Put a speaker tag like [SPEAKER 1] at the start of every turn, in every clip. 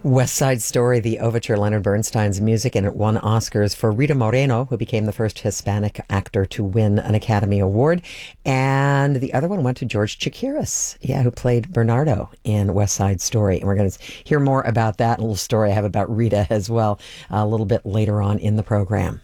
[SPEAKER 1] West Side Story, the overture, Leonard Bernstein's music, and it won Oscars for Rita Moreno, who became the first Hispanic actor to win an Academy Award. And the other one went to George Chakiris, who played Bernardo in West Side Story. And we're going to hear more about that, a little story I have about Rita as well, a little bit later on in the program.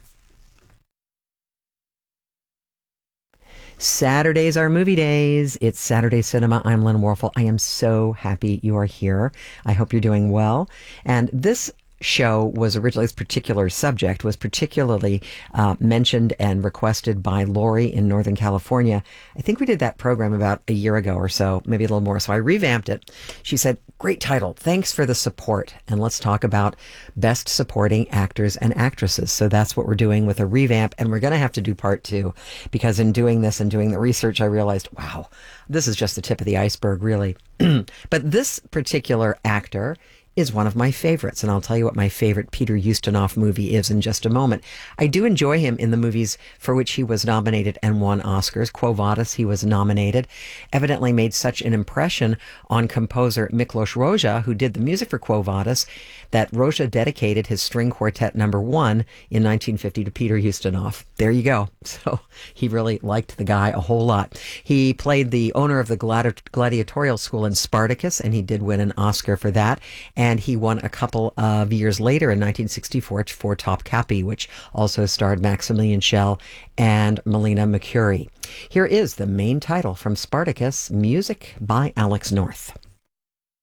[SPEAKER 1] Saturdays are movie days. It's Saturday Cinema. I'm Lynn Warfel. I am so happy you are here. I hope you're doing well. And this show was originally, this particular subject was particularly mentioned and requested by Lori in Northern California. I think we did that program about a year ago or so, maybe a little more. So I revamped it. She said, great title. Thanks for the support. And let's talk about best supporting actors and actresses. So that's what we're doing with a revamp. And we're going to have to do part two, because in doing this and doing the research, I realized, wow, this is just the tip of the iceberg, really. But this particular actor is one of my favorites, and I'll tell you what my favorite Peter Ustinov movie is in just a moment. I do enjoy him in the movies for which he was nominated and won Oscars. Quo Vadis, he was nominated, evidently made such an impression on composer Miklos Rozsa, who did the music for Quo Vadis, that Rozsa dedicated his String Quartet number 1 in 1950 to Peter Ustinov. There you go. So he really liked the guy a whole lot. He played the owner of the gladiatorial school in Spartacus, and he did win an Oscar for that. And he won a couple of years later in 1964 for Topkapi, which also starred Maximilian Schell and Melina Mercouri. Here is the main title from Spartacus, music by Alex North.